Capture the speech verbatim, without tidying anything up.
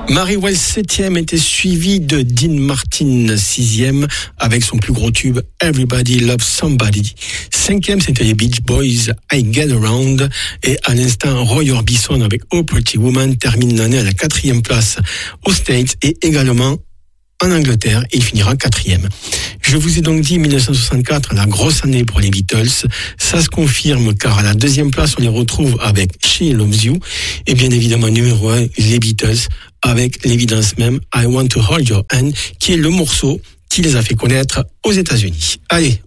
Mary Wells septième était suivie de Dean Martin sixième avec son plus gros tube Everybody Loves Somebody. Cinquième, c'était les Beach Boys, I Get Around. Et à l'instant, Roy Orbison avec Oh Pretty Woman termine l'année à la quatrième place aux States et également en Angleterre, et il finira quatrième. Je vous ai donc dit dix-neuf cent soixante-quatre, la grosse année pour les Beatles. Ça se confirme car à la deuxième place, on les retrouve avec She Loves You. Et bien évidemment, numéro un, les Beatles, avec l'évidence même I Want to Hold Your Hand, qui est le morceau qui les a fait connaître aux États-Unis. Allez.